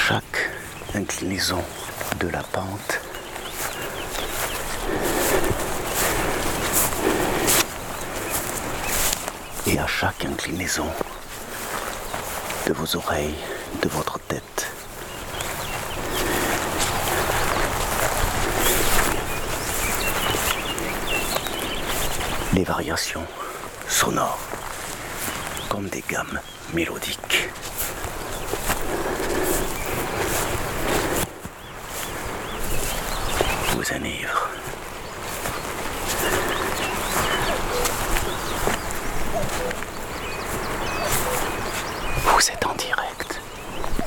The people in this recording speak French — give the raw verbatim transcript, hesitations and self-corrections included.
chaque inclinaison de la pente, et à chaque inclinaison de vos oreilles, de votre tête. Les variations sonores, comme des gammes mélodiques. Vous enivrent.